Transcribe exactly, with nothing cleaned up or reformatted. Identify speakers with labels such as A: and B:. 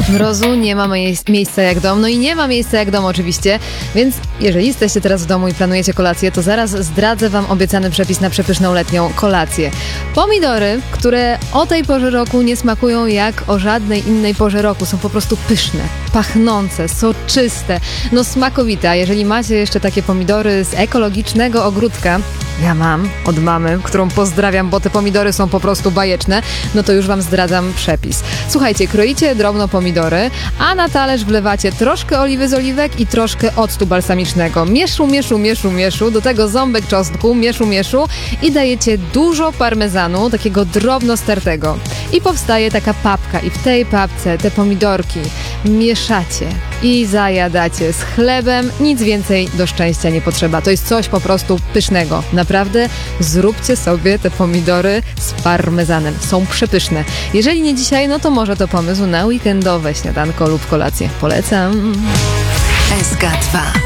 A: Mrozu nie ma mie- miejsca jak dom, no i nie ma miejsca jak dom oczywiście, więc jeżeli jesteście teraz w domu i planujecie kolację, to zaraz zdradzę wam obiecany przepis na przepyszną letnią kolację. Pomidory, które o tej porze roku nie smakują jak o żadnej innej porze roku, są po prostu pyszne, pachnące, soczyste, no smakowite. A jeżeli macie jeszcze takie pomidory z ekologicznego ogródka, ja mam od mamy, którą pozdrawiam, bo te pomidory są po prostu bajeczne, no to już wam zdradzam przepis. Słuchajcie, kroicie drobno pomidory, a na talerz wlewacie troszkę oliwy z oliwek i troszkę octu balsamicznego. Mieszu, mieszu, mieszu, mieszu, do tego ząbek czosnku, mieszu, mieszu i dajecie dużo parmezanu, takiego drobno stertego. I powstaje taka papka i w tej papce te pomidorki mieszacie i zajadacie z chlebem. Nic więcej do szczęścia nie potrzeba. To jest coś po prostu pysznego. Naprawdę zróbcie sobie te pomidory z parmezanem. Są przepyszne. Jeżeli nie dzisiaj, no to może to pomysł na weekendowe śniadanko lub kolację. Polecam.
B: S K dwa.